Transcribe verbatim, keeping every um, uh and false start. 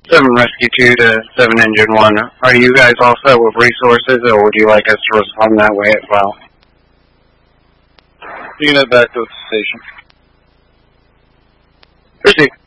seven Rescue two to seven Engine one, are you guys all set with resources, or would you like us to respond that way as well? Unit back to the station. Proceed.